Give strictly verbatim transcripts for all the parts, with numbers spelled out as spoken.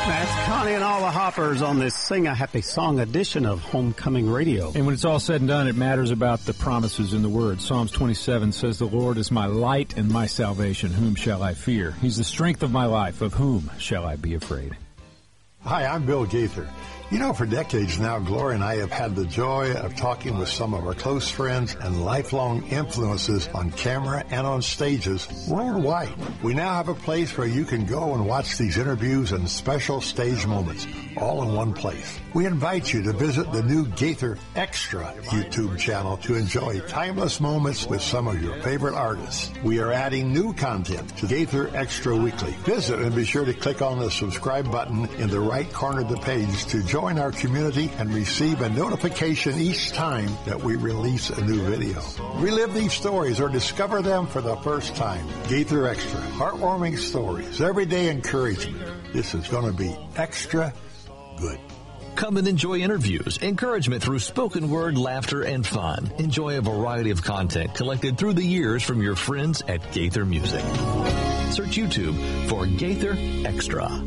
That's Connie and all the Hoppers on this Sing a Happy Song edition of Homecoming Radio. And when it's all said and done, it matters about the promises in the Word. Psalms twenty-seven says, "The Lord is my light and my salvation. Whom shall I fear? He's the strength of my life. Of whom shall I be afraid?" Hi, I'm Bill Gaither. You know, for decades now, Gloria and I have had the joy of talking with some of our close friends and lifelong influences on camera and on stages worldwide. We now have a place where you can go and watch these interviews and special stage moments, all in one place. We invite you to visit the new Gaither Extra YouTube channel to enjoy timeless moments with some of your favorite artists. We are adding new content to Gaither Extra Weekly. Visit and be sure to click on the subscribe button in the right corner of the page to join our community and receive a notification each time that we release a new video. Relive these stories or discover them for the first time. Gaither Extra, heartwarming stories, everyday encouragement. This is going to be extra good. Come and enjoy interviews, encouragement through spoken word, laughter, and fun. Enjoy a variety of content collected through the years from your friends at Gaither Music. Search YouTube for Gaither Extra.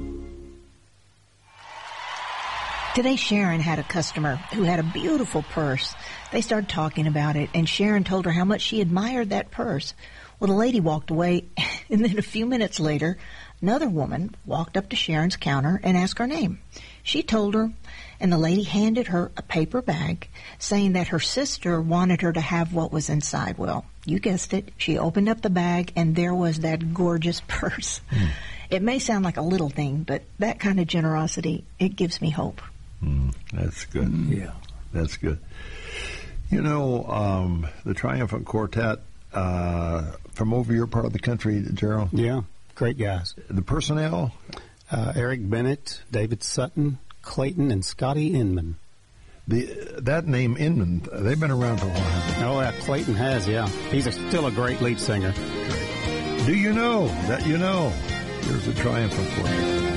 Today, Sharon had a customer who had a beautiful purse. They started talking about it, and Sharon told her how much she admired that purse. Well, the lady walked away, and then a few minutes later, another woman walked up to Sharon's counter and asked her name. She told her, and the lady handed her a paper bag, saying that her sister wanted her to have what was inside. Well, you guessed it. She opened up the bag, and there was that gorgeous purse. Mm. It may sound like a little thing, but that kind of generosity, it gives me hope. Mm, that's good. Mm. Yeah, that's good. You know, um, the Triumphant Quartet uh, from over your part of the country, Gerald? Yeah, great guys. The personnel? Uh, Eric Bennett, David Sutton, Clayton, and Scotty Inman. The That name, Inman, they've been around for a while. Oh, yeah, Clayton has, yeah. He's a, still a great lead singer. Great. Do you know that you know? Here's the Triumphant Quartet.